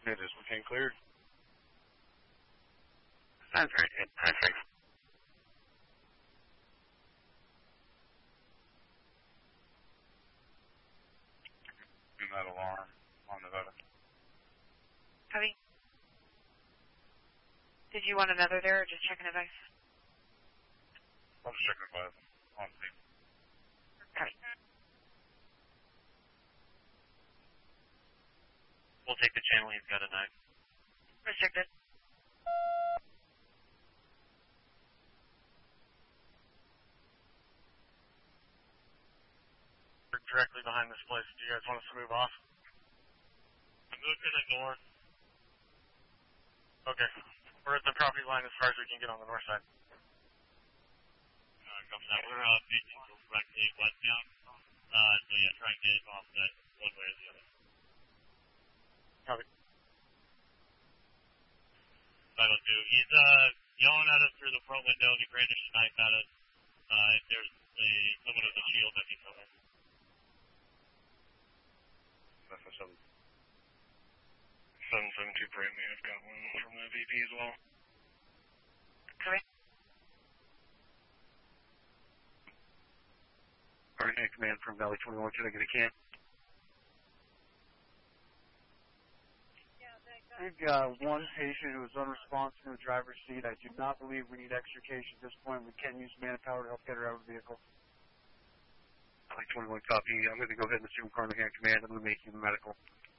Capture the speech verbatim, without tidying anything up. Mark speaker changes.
Speaker 1: It is McCain cleared.
Speaker 2: Sounds right. Perfect.
Speaker 1: Do that alarm on Nevada.
Speaker 3: Copy. Did you want another there or just checking advice?
Speaker 1: I'm just checking advice on tape.
Speaker 3: Copy.
Speaker 2: We'll take the channel. He's got a knife.
Speaker 3: Restricted.
Speaker 1: We're directly behind this place. Do you guys want us to move off?
Speaker 2: Move to the north.
Speaker 1: Okay. We're at the property line as far as we can get on the north side.
Speaker 2: Uh, copy that. We're uh, facing directly westbound. Uh, so yeah, try and get off that one way or the other.
Speaker 1: Copy.
Speaker 2: five oh two. He's uh, yelling at us through the front window. He brandished a knife at us. Uh, if there's a somewhat of a shield that he's over.
Speaker 1: That's a seven. seven seven two brand new. I've got one from the V P as well.
Speaker 3: Correct.
Speaker 1: Alright, hey, command from Valley twenty-one. Can I get a can?
Speaker 4: We've got one patient who is unresponsive in the driver's seat. I do not believe we need extrication at this point. We can use manpower to help get her out of the vehicle.
Speaker 1: Valley twenty-one, copy. I'm going to go ahead and assume Carnahan command. I'm going to make you medical.